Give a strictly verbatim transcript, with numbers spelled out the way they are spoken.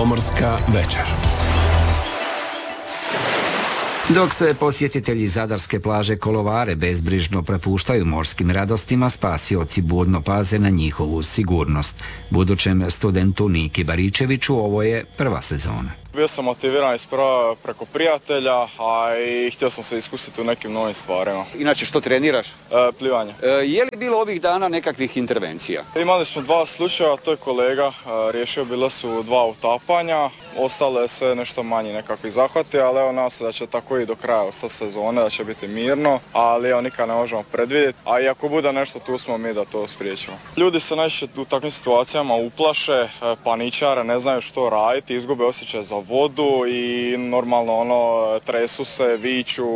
Pomorska večer. Dok se posjetitelji zadarske plaže Kolovare bezbrižno prepuštaju morskim radostima, spasioci budno paze na njihovu sigurnost. Budućem studentu Niki Baričeviću ovo je prva sezona. Bio sam motiviran isprava preko prijatelja, a i htio sam se iskusiti u nekim novim stvarima. Inače, što treniraš? E, plivanje. E, je li bilo ovih dana nekakvih intervencija? Imali smo dva slučaja, to je kolega e, riješio, bilo su dva utapanja, ostalo je sve nešto manji nekakvi zahvati, ali evo nas da će tako i do kraja ostati sezone, da će biti mirno, ali evo nikad ne možemo predvidjeti, a i ako bude nešto tu smo mi da to spriječimo. Ljudi se najčešće u takvim situacijama uplaše, paničare, ne znaju što raditi, izgube osjećaj za vodu i normalno ono tresu se, viču.